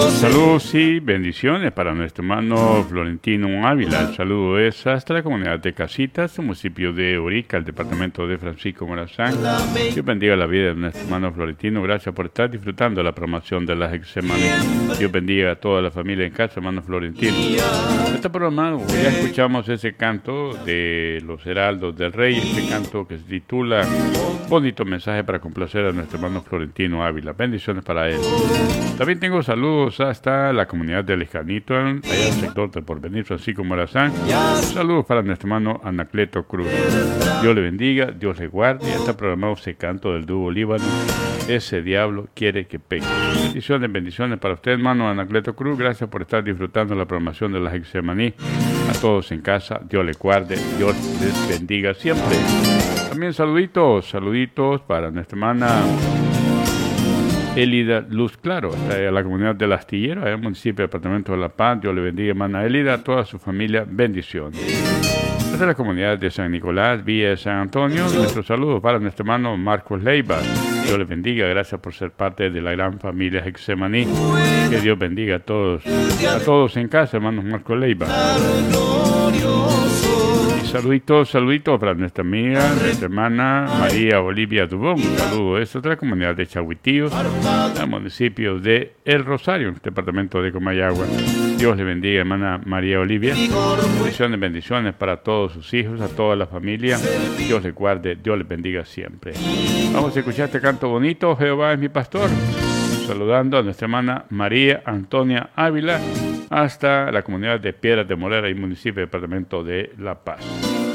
Saludos y bendiciones para nuestro hermano Florentino Ávila. El saludo es hasta la comunidad de Casitas, el municipio de Orica, el departamento de Francisco Morazán. Dios bendiga la vida de nuestro hermano Florentino. Gracias por estar disfrutando la programación de la Hexemaní. Dios bendiga a toda la familia en casa, hermano Florentino. Este programa, ya escuchamos ese canto de los Heraldos del Rey, este canto que se titula Bonito mensaje para complacer a nuestro hermano Florentino Ávila. Bendiciones para él. También tengo saludos hasta la comunidad de Lejanito, allá en el sector del Porvenir, Francisco Morazán. Saludos para nuestro hermano Anacleto Cruz. Dios le bendiga, Dios le guarde. Ya está programado ese canto del dúo Líbano, Ese diablo quiere que peque. Bendiciones para usted, hermano Anacleto Cruz. Gracias por estar disfrutando la programación de la Hexemaní. A todos en casa, Dios les guarde, Dios les bendiga siempre. También saluditos para nuestra hermana Elida Luz Claro, a la comunidad del Astillero, en el municipio del departamento de La Paz. Dios le bendiga, hermana Elida, a toda su familia, bendiciones. Desde la comunidad de San Nicolás, Villa de San Antonio, nuestro saludo para nuestro hermano Marcos Leiva. Dios le bendiga, gracias por ser parte de la gran familia Hexemaní. Que Dios bendiga a todos en casa, hermanos Marcos Leiva. Saluditos para nuestra amiga, nuestra hermana María Olivia Dubón. Saludos. Es otra comunidad de Chahuitíos, el municipio de El Rosario, departamento de Comayagua. Dios le bendiga, hermana María Olivia. Bendiciones para todos sus hijos, a toda la familia. Dios les guarde, Dios les bendiga siempre. Vamos a escuchar este canto bonito, Jehová es mi pastor. Saludando a nuestra hermana María Antonia Ávila hasta la comunidad de Piedras de Morera y municipio del departamento de La Paz.